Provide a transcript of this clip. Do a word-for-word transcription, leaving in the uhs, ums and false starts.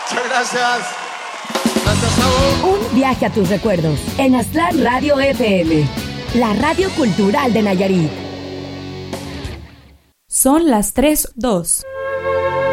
Muchas gracias. Gracias, Sabo. Un viaje a tus recuerdos en Aztlán Radio F M, la radio cultural de Nayarit. Son las tres dos.